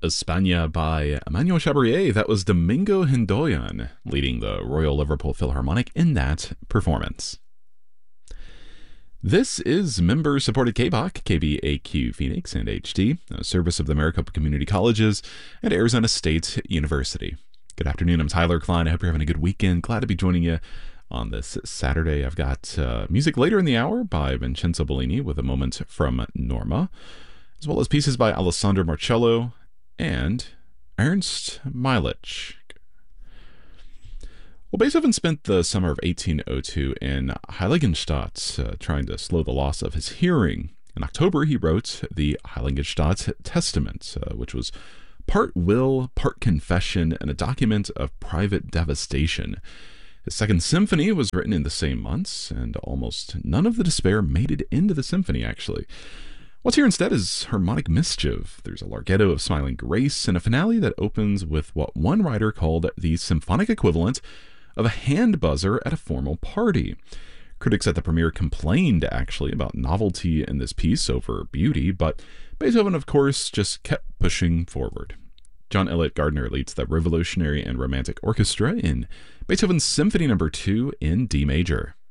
España by Emmanuel Chabrier. That was Domingo Hindoyan leading the Royal Liverpool Philharmonic in that performance. This is member-supported KBOC, KBAQ Phoenix and HD, a service of the Maricopa Community Colleges and Arizona State University. Good afternoon, I'm Tyler Klein. I hope you're having a good weekend. Glad to be joining you on this Saturday. I've got music later in the hour by Vincenzo Bellini with a moment from Norma, as well as pieces by Alessandro Marcello and Ernst Milich. Well, Beethoven spent the summer of 1802 in Heiligenstadt trying to slow the loss of his hearing. In October, he wrote the Heiligenstadt Testament, which was part will, part confession, and a document of private devastation. His second symphony was written in the same months, and almost none of the despair made it into the symphony, actually. What's here instead is harmonic mischief. There's a larghetto of smiling grace and a finale that opens with what one writer called the symphonic equivalent of a hand buzzer at a formal party. Critics at the premiere complained, actually, about novelty in this piece over beauty, but Beethoven, of course, just kept pushing forward. John Elliott Gardner leads the Revolutionary and Romantic Orchestra in Beethoven's Symphony No. 2 in D major.